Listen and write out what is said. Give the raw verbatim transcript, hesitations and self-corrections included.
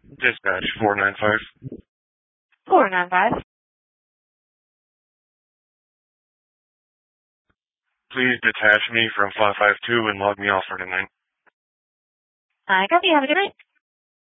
Dispatch four nine five. four nine five. Please detach me from five five two and log me off for tonight. I copy. Have a good night.